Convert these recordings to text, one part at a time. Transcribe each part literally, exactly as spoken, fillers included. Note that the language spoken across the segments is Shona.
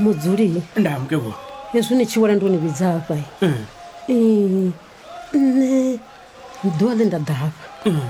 mudzuli ndamukego hezwi ni tshi wala ndo ni vhidza hafha Mm. nne ḓuvha ḽe nda ḓa hafha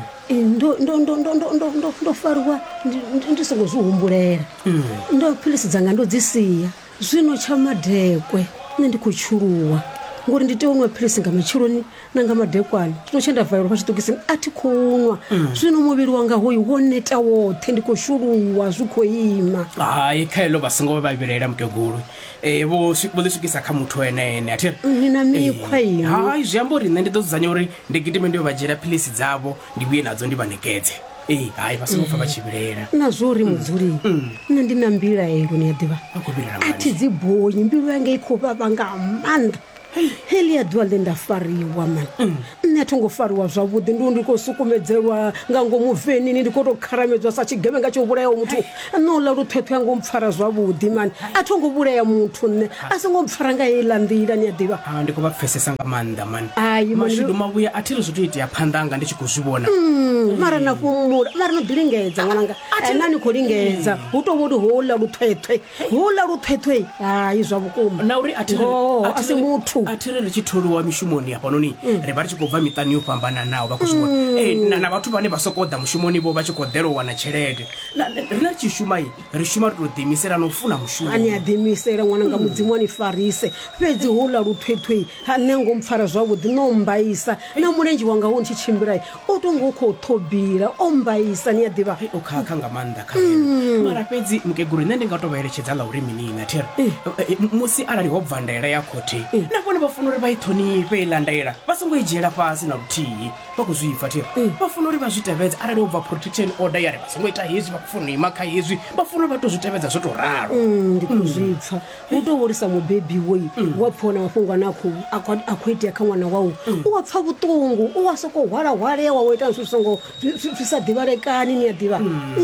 ndo ndo ndo ndo ndo ndo ndo ndo fariwa ndi- ndi songo zwi humbulela ndo philisi dzanga ndo dzi sia zwino tsha madekwe nṋe ndi khou tshuluwa ngori ndi tea u nwa philisi nga matsheloni na nga madekwana zwino tshe nda valelwa pa tshiṱokisini a thi khou nwa zwino muvhili wanga hoyu wo neta woṱhe ndi khou shuluwa zwi khou ima hayi khaelo vha songo vhavhilela mukegulu um vho swi- vho ḓi swikisa kha muthu ene ene athi ni na mikhwa ino hayi zwi amba uri nṋe ndi ḓo dzudzanya uri ndi gidime ndi yo vha dzhiela philisi dzavho ndi vhuye nadzo ndi vha nekedze ee hayi vha songo pfa vha tshi vhilela na zwo uri mudzuli nṋe ndi na mbilaelo ni a ḓivha vha khou vhilela a thi dzi bonyi mbilu yanga i khou vhavha nga maanḓa heḽi ya ḓuvha ḽe nda fariwa mani nṋe a thongo fariwa zwavhuḓi ndi ndi khou sukumedzelwa nga ngomu venini ndi khou tou kharamedzwa sa tshigevhenga tsho vhulayaho muthu noḽa luṱhethwe anga mpfara zwavhuḓi mani a thongo vhulaya muthu nṋe a songo mpfara nga heiḽa nḓila ni a ḓivha ha ndi khou vha pfesesa nga maanḓa mani Ai, mani- mashudu mavhuya a thi ri zwi to itea phanḓa anga ndi tshi khou zwi vhona mara na fhumula mara no ḓi lingedza ṅwananga Eh, na ni khou lingedza hu tou vhori houḽa luṱhethwe houḽa luṱhethwe hayi zwa vhukuma na uri a thi ri- Ngoho, a a thi si ri- muthu a thi ri ri tshi tholiwa mishumoni hafhanoni ri vha ri tshi khou bva miṱani yo fhambananaho vha khou zwi vhona Eh, na na vhathu vhane vha sokou ḓa mushumoni vho vha tshi khou ḓela u wana tshelede Na- na- ri na ri tshi shumai ri shuma ri tou ḓiimisela na u funa mushumo ani a ḓiimisela ṅwananga mudzimu ani farise fhedzi houḽa luthwethwe ha nṋe ngo mpfara zwavhuḓi no mbaisa na mulenzhe wanga wo ntshi tshimbilai o tonga u khou thobila o mbaisa ni a ḓivha o khakha nga maanḓa kha ene mara fhedzi mukegulu nṋe ndi nga tou vha eletshedza ḽa uri mini na thiri musi arali ho bva ndaela ya khothe na vhone vha funa uri vha i ṱhonifhe iḽa ndaela vha songo i dzhiela fhasi na luthihi vha khou zwi pfa thiri vha funa uri vha zwi tevhedza arali ho bva protection order ya ri vha songo ita hezwi vha khou funa u ima kha hezwi vha funa uri vha tou zwi tevhedza zwo tou ralo Mm, ndi khou zwi pfa hu tou vholisa mubebi woi wa pfa ona mafhungo ane a khou- a khou a khou itea kha ṅwana wau u wa pfa vhuṱungu u wa sokou hwalahwalea wa wo ita zwithu songo zwi zwi- zwi sa ḓivhalekani ni a ḓivha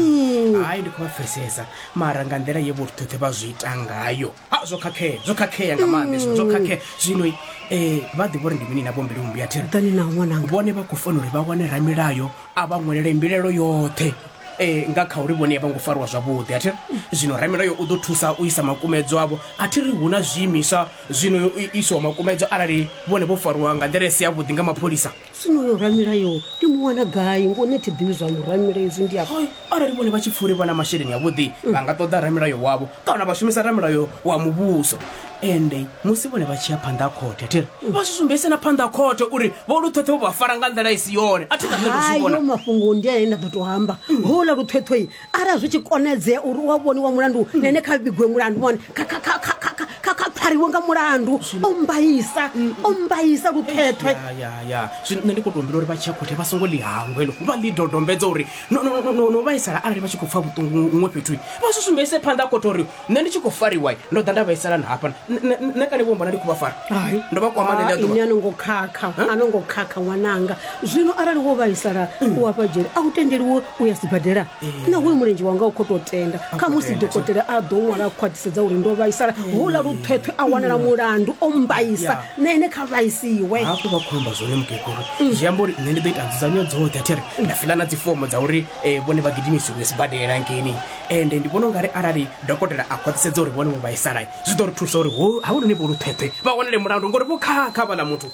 Mm. hayi ndi khou vha pfesesa mara nga nḓila ye vhoṱhe vha zwi ita ngayo a zwo khakhea zwo khakhea nga maanḓa hezwo zwo khakhea zwino um vha ḓivha uri ndi mini na vho mbilu mbi ya thiri ḓani na ṅwananga vhone vha khou fanela uri vha wane ramilayo a vha ṅwelele mbilelo yoṱhe um nga kha uri vhone vha ngo fariwa zwavhuḓi athi zwino ramilayo u ḓo thusa u isa makumedzo avho a thi ri hu na zwiimiswa zwino yo i- isiwa makumedzo arali vhone vho fariwa nga nḓila i si yavhuḓi nga mapholisa zwino yo ramilayo ndi mu wana gai ngone thi ḓivhi zwa muramila hezwi ndi afha Hai, arali vhone vha tshi pfha uri vha na masheleni avhuḓi vha nga ṱoḓa ramilayo wavho kana vha shumisa ramilayo wa muvhuso ende musi vhone vha tshi ya phanḓa ha khothe athi vha zwi sumbese na phanḓa ha khothe uri vho luṱhoṱhe vho vha fara nga nḓila i si yone a thi nga ḓo zwi hayo vhona mafhungo ndi ane nda ḓo tou amba houḽa luthwethwei arali zwi tshi konadzea uri wa vhoniwa mulandu nene kha vhigwe mulandu wone kha- kha- kha- kha- kha- kha- kha- kha pfariwe nga mulandu o mbaisa o mbaisa luthethwe ya ya ya zwino nṋe ndi khou tombela uri vha tshi ya khothe vha songo ḽi hangwelo vha ḽi dodombedza uri no- no- no- no no vhaisala arali vha tshi khou pfa vhuṱungu ṅwe fhethu vha zwi sumbese phanḓa ha khothe uri nṋe ndi tshi khou fariwa ndo ḓa nda vhaisala na hafha nṋe kale vho mbona ndi khou vha fara Hai. ndo vha kwama ḽeḽia ini ḓuvha anongo khakha anongo khakha ṅwananga zwino arali wo vhaisala u wa fhadzhele a u tendeliwe u ya sibadela na hoyu mulenzhe wanga u khou tou tenda kha musi tenda, dokotela a ḓo ṅwala a khwaṱhisedza uri ndo vhaisala houḽa luthethwe a wanala mulandu o mbaisa nene kha vhaisiwe hafho vha khou amba zwone mukegulu zwi amba uri nṋe ndi ḓo ita nzudzanyo dzoṱhe athi ri nda fiḽa na dzifomo dza uri um vhone vha gidimisiwe sibadela ngeni ende ndi vhona ungari arali dokotela a khwaṱhisedza uri vhone vho vhaisala zwi ḓo ri thusa uri ho haunoni vho luthethwe vha wanele mulandu ngori vho khakha vhaḽa muthu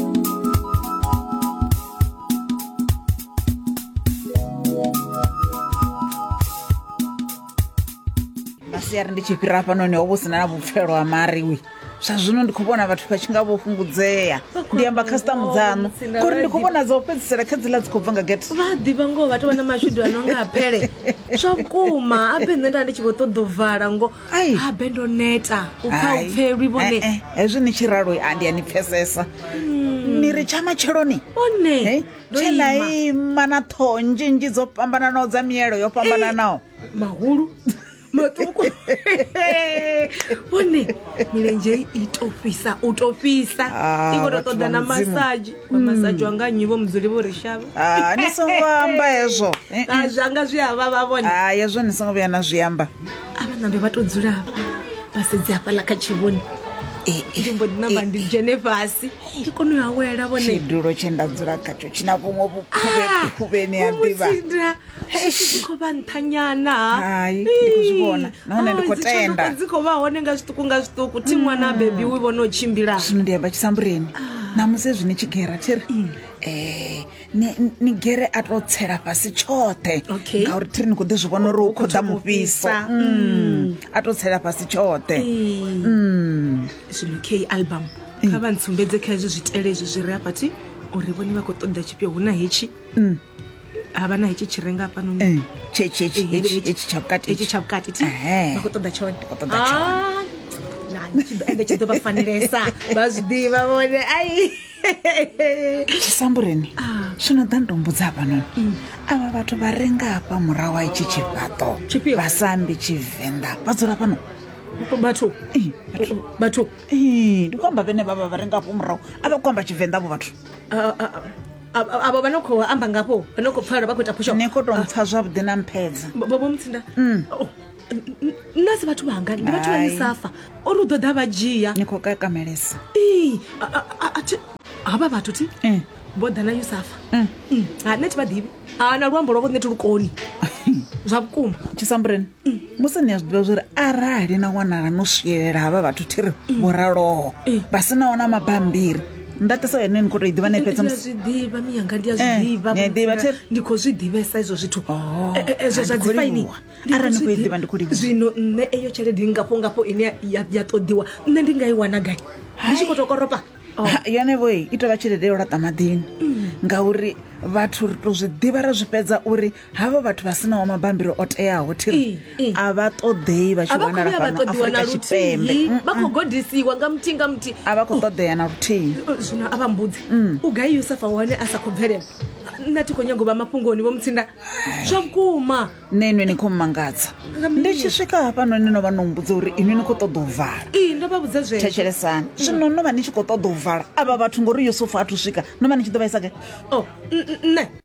masiari ndi tshi fhira hafhanoni ho vho sina na vhupfelo ha mariwi zwa zwino ndi khou vhona vhathu vha tshi nga vho fhungudzea ndi amba khasiṱamu dzaṋu ngori ndi khou vhona dza u fhedzisela kha dziḽa dzi khou bva nga gete vha ḓivha ngoho vhathu vha na mashudu ano nga phele zwa vhukuma abe nṋe nda ndi tshi vho ṱoḓa u vala ngo Ai. habe ndo neta u pfa u pfelwi vhone Eh, eh, hezwi ni tshi ralo a ndi a ni pfesesa ni ri tsha matsheloni one Eh, ndo tshela ima. ima na ṱhoho nnzhi nnzhi dzo fhambananaho dza mielo yo fhambananaho mahulu maṱuku one milenzhe i to fhisa u to fhisa Ah, i khou vhathu tou vha ṱoḓa na Mudzimu. masaji masaji wanga nnyi vho mudzuli vho ri shavha Ah, ni songo amba hezwo Eh, a eh. zwanga zwi a vhavha vhone Ah, hezwo ni songo vhuya na zwi amba a vhanambe vha tou dzula vha sedzi hafhaḽa kha tshivhoni ndi mbo ḓi namba ndi dzhene fhasi ndi kone u awela vhone tshidulo tshe nda dzula khatsho tshina vhuṅwe vhukhuvheni ha ḓivha Mutsinda tshi khou vha nṱhanyana Hai, ndi khou zwi vhona. Nahone ndi khou tenda. dzi khou vha hone nga zwiṱuku nga zwiṱuku thi ṅwana bebi wi vhona u tshimbila zwino ndi amba tshisambureni namusi hezwi ni tshi gera thiri eh ni ni gere a to tsela fhasi tshoṱhe Okay. ngauri thiri ni khou ḓi zwi vhona uri u khou ḓa mufhiso Mm. a to tsela fhasi tshoṱhe zwino k album kha vha ntsumbedze kha hezwi zwitele ezwi zwi re afha thi uri vhone vha khou ṱoḓa tshifhio hu na hetshi havha na hetshi tshi renga hafha noni Eh, tshe tshe tshe hetshi hetshi tsha vhukati hetshi tsha vhukati thi Ehe. vha khou ṱoḓa tshone khou ṱoḓa tshone. Ah, na tshi ḓo ende tshi ḓo vha fanelesa vha zwi ḓivha vhone ai tshisambureni zwino ḓa ndombudza hafhanoni ava vhathu vha renga hafha murahu ha itshi tshifhaṱo Tshifhio? vhasambi tshivenḓa vha dzula fhano batho batho Eh, ndi khou amba vhene vha vha vha renga hafho murahu a vha khou amba tshivenḓa avho vhathu avo vha no khou amba ngafho vha no khou pfala vha khou ita phusho ni khou tou mpfa zwavhuḓi na mphedza bobo mutsinda nna si vhathu vhanga ndi vhathu vhane Hai. safa uri u ḓo ḓa vha dzhia ni khou kakamelesa Ii, a- a- a- a- thi- havha vhathu ti Eh. vho ḓa na yusafa ha nne thi vha ḓivhi ha na luambo lwavho nne thi lukoni zwa vhukuma tshisambureni musi ni a zwi ḓivha zwori arali na wanala no swielela havha vhathu thiri vho raloho vha sinaho na mabambiri ndatisa yone ni khou tou i ḓivha na i fhedza ndi a musi zwi ḓivha miyanga ndi a Eh, zwi ḓivha ni a i ḓivha, Mutsinda. Thero? ndi khou zwi ḓivhesa izwo zwithu Oh, Eh, eh, ezwo zwa a ndi khou dzifaini livhuwa. Arali ni khou i ḓivha, ndi khou livhuwa. zwino nne eyo tshelede ngafho ngafho ine ya ya ṱoḓiwa nne ndi nga i wana gai ndi tshi khou tou koropa Oh. Ha, yone voi i tou vha tshelede yo laṱa maḓini ngauri vhathu ri tou zwi ḓivha ra zwi fhedza uri havha vhathu vha sinaho mabambiri o teaho Ii, thiri ii. a vha ṱoḓei vha tshi a vha khou wanala vhuya vha fhano ṱoḓiwa na Afrika Tshipembe luthihi vha khou godisiwa nga muthi nga muthi a vha khou ṱoḓea na luthihi zwino a vha mbudzi u gai yusafa wane a sa khou bvelela nna thi khou nyago vha mafhungoni vho mutsinda zwa vhukuma nenwe ni khou mmangadza ndi tshi swika hafhanoni no vha no mbudza uri inwi ni khou ṱoḓa u vala ii ndo vha vhudza zwezwo thetshelesani zwino no vha ni tshi khou ṱoḓa u vala avha vhathu ngori yusufu a thu swika no vha ni tshi ḓo vhaisa ke o n- n- nne